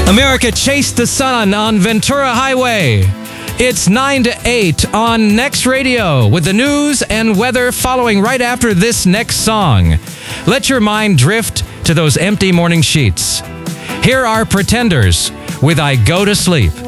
America chased the sun on Ventura Highway. It's 9 to 8 on Next Radio with the news and weather following right after this next song. Let your mind drift to those empty morning sheets. Here are Pretenders with I Go to Sleep.